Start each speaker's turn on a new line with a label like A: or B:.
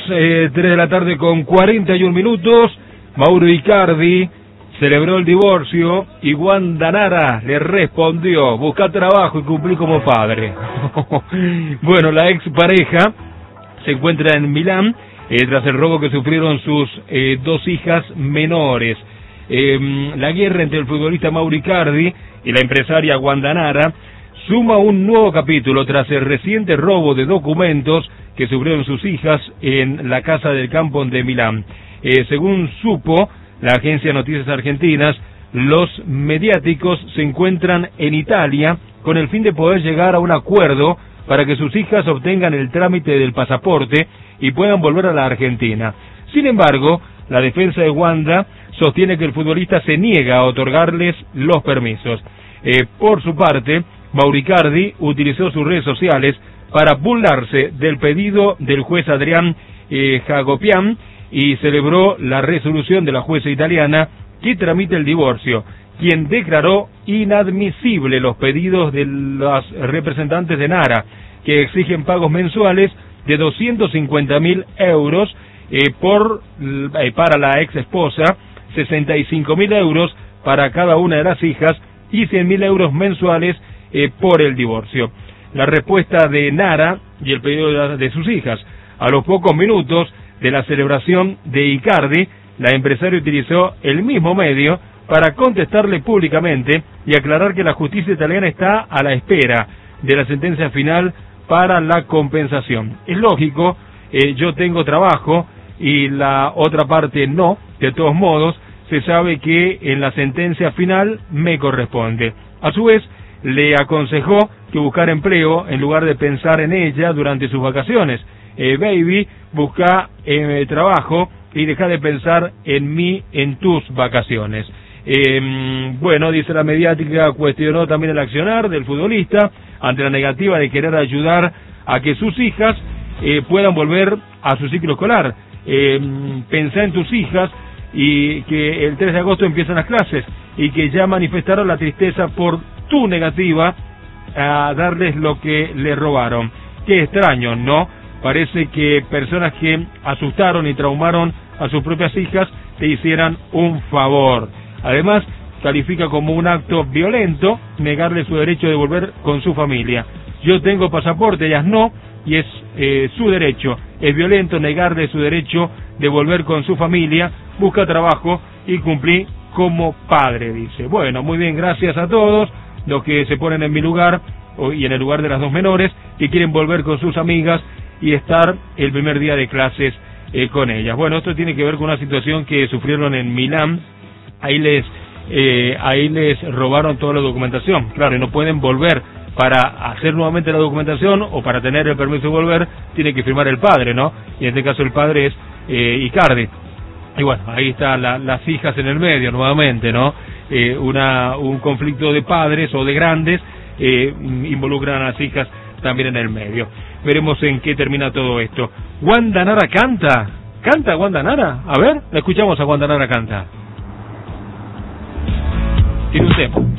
A: 3 de la tarde con 41 minutos. Mauro Icardi celebró el divorcio y Wanda Nara le respondió: busca trabajo y cumplí como padre. Bueno, la expareja se encuentra en Milán tras el robo que sufrieron sus dos hijas menores. La guerra entre el futbolista Mauro Icardi y la empresaria Wanda Nara suma un nuevo capítulo tras el reciente robo de documentos que sufrieron sus hijas en la Casa del Campo de Milán. Según supo la agencia Noticias Argentinas, los mediáticos se encuentran en Italia con el fin de poder llegar a un acuerdo para que sus hijas obtengan el trámite del pasaporte y puedan volver a la Argentina. Sin embargo, la defensa de Wanda sostiene que el futbolista se niega a otorgarles los permisos. Por su parte, Mauro Icardi utilizó sus redes sociales para burlarse del pedido del juez Adrián Hagopian y celebró la resolución de la jueza italiana que tramita el divorcio, quien declaró inadmisible los pedidos de los representantes de Nara, que exigen pagos mensuales de 250.000 euros para la ex esposa, 65.000 euros para cada una de las hijas y 100.000 euros mensuales por el divorcio. La respuesta de Nara y el pedido de sus hijas: a los pocos minutos de la celebración de Icardi, la empresaria utilizó el mismo medio para contestarle públicamente y aclarar que la justicia italiana está a la espera de la sentencia final para la compensación. Es lógico, yo tengo trabajo y la otra parte no. De todos modos, se sabe que en la sentencia final me corresponde. A su vez, le aconsejó que buscar empleo en lugar de pensar en ella durante sus vacaciones. Baby, busca trabajo y deja de pensar en mí en tus vacaciones. Bueno, dice la mediática, cuestionó también el accionar del futbolista ante la negativa de querer ayudar a que sus hijas puedan volver a su ciclo escolar. Pensá en tus hijas y que el 3 de agosto empiezan las clases y que ya manifestaron la tristeza por tu negativa a darles lo que le robaron. Qué extraño, ¿no? Parece que personas que asustaron y traumaron a sus propias hijas te hicieran un favor. Además, califica como un acto violento negarle su derecho de volver con su familia. Yo tengo pasaporte, ellas no, y es su derecho. Es violento negarle su derecho de volver con su familia. Busca trabajo y cumplí como padre, dice. Bueno, muy bien, gracias a todos los que se ponen en mi lugar y en el lugar de las dos menores que quieren volver con sus amigas y estar el primer día de clases con ellas. Bueno, esto tiene que ver con una situación que sufrieron en Milán. Ahí les robaron toda la documentación, claro, y no pueden volver. Para hacer nuevamente la documentación o para tener el permiso de volver, tiene que firmar el padre, ¿no? Y en este caso el padre es Icardi. Y bueno, ahí están las hijas en el medio nuevamente, ¿no? Un conflicto de padres o de grandes involucran a las hijas también en el medio. Veremos en qué termina todo esto. Wanda Nara canta. ¿Canta Wanda Nara? A ver, la escuchamos a Wanda Nara canta. Tiene un tema.